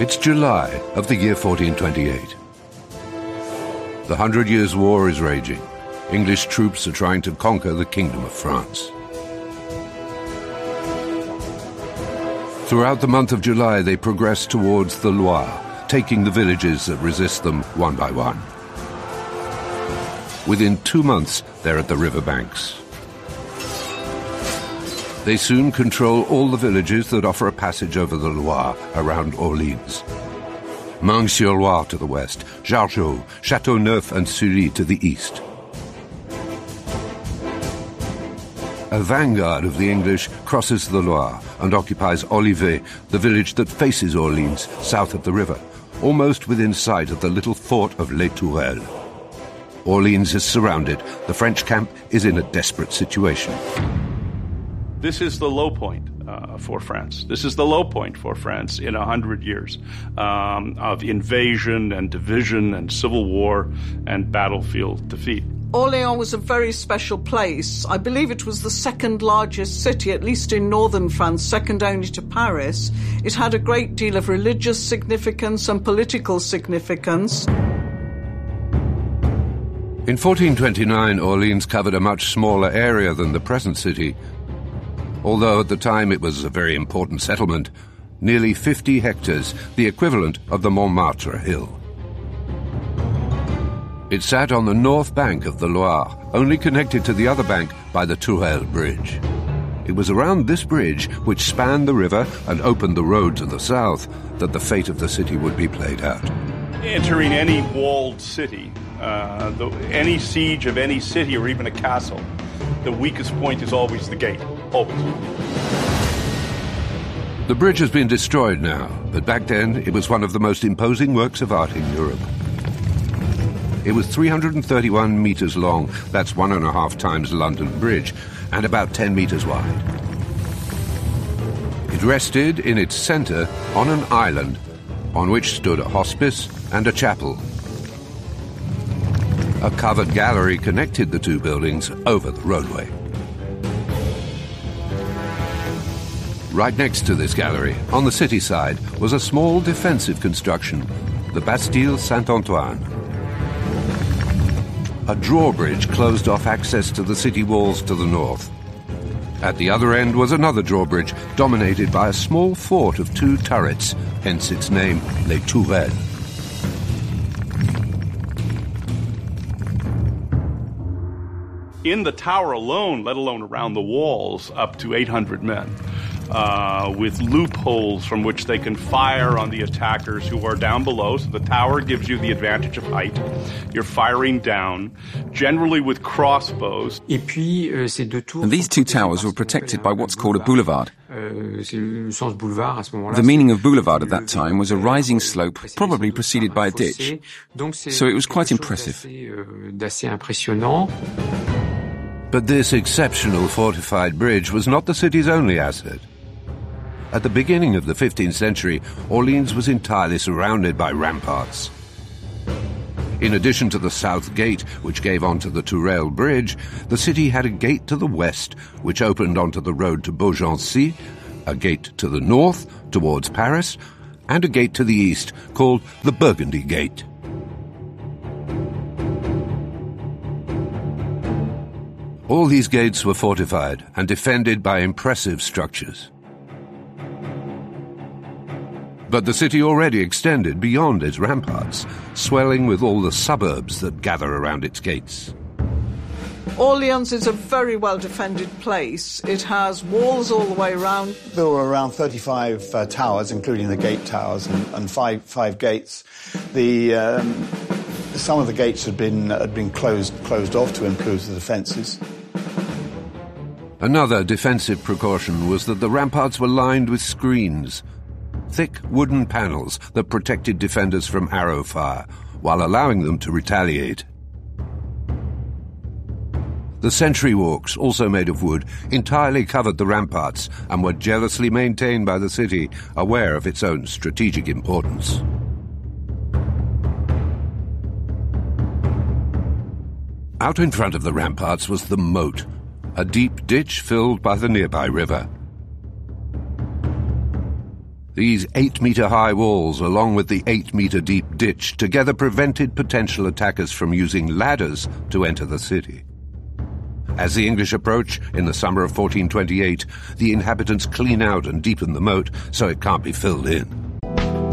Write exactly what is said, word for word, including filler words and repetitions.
It's July of the year fourteen twenty-eight. The Hundred Years' War is raging. English troops are trying to conquer the Kingdom of France. Throughout the month of July, they progress towards the Loire, taking the villages that resist them one by one. Within two months, they're at the river banks. They soon control all the villages that offer a passage over the Loire around Orleans. Meung-sur-Loire to the west, Jargeau, Châteauneuf and Sully to the east. A vanguard of the English crosses the Loire and occupies Olivet, the village that faces Orleans, south of the river, almost within sight of the little fort of Les Tourelles. Orleans is surrounded. The French camp is in a desperate situation. This is the low point uh, for France. This is the low point for France in a hundred years um, of invasion and division and civil war and battlefield defeat. Orléans was a very special place. I believe it was the second largest city, at least in northern France, second only to Paris. It had a great deal of religious significance and political significance. In fourteen twenty-nine, Orleans covered a much smaller area than the present city. Although at the time it was a very important settlement, nearly fifty hectares, the equivalent of the Montmartre hill. It sat on the north bank of the Loire, only connected to the other bank by the Tourelles Bridge. It was around this bridge, which spanned the river and opened the road to the south, that the fate of the city would be played out. Entering any walled city, uh, the, any siege of any city or even a castle, the weakest point is always the gate, always. The bridge has been destroyed now, but back then it was one of the most imposing works of art in Europe. It was three hundred thirty-one meters long, that's one and a half times London Bridge, and about ten meters wide. It rested in its center on an island, on which stood a hospice and a chapel. A covered gallery connected the two buildings over the roadway. Right next to this gallery, on the city side, was a small defensive construction, the Bastille Saint-Antoine. A drawbridge closed off access to the city walls to the north. At the other end was another drawbridge, dominated by a small fort of two turrets, hence its name, Les Tourelles. In the tower alone, let alone around the walls, up to eight hundred men, uh, with loopholes from which they can fire on the attackers who are down below. So the tower gives you the advantage of height. You're firing down, generally with crossbows. And these two towers were protected by what's called a boulevard. The meaning of boulevard at that time was a rising slope, probably preceded by a ditch. So it was quite impressive. But this exceptional fortified bridge was not the city's only asset. At the beginning of the fifteenth century, Orleans was entirely surrounded by ramparts. In addition to the south gate, which gave onto the Tourelles Bridge, the city had a gate to the west, which opened onto the road to Beaugency, a gate to the north, towards Paris, and a gate to the east, called the Burgundy Gate. All these gates were fortified and defended by impressive structures. But the city already extended beyond its ramparts, swelling with all the suburbs that gather around its gates. Orleans is a very well-defended place. It has walls all the way around. There were around thirty-five uh, towers, including the gate towers, and, and five, five gates. The... Um, Some of the gates had been had been closed closed off to improve the defences. Another defensive precaution was that the ramparts were lined with screens, thick wooden panels that protected defenders from arrow fire, while allowing them to retaliate. The sentry walks, also made of wood, entirely covered the ramparts and were jealously maintained by the city, aware of its own strategic importance. Out in front of the ramparts was the moat, a deep ditch filled by the nearby river. These eight-metre-high walls, along with the eight-metre-deep ditch, together prevented potential attackers from using ladders to enter the city. As the English approach in the summer of fourteen twenty-eight, the inhabitants clean out and deepen the moat so it can't be filled in.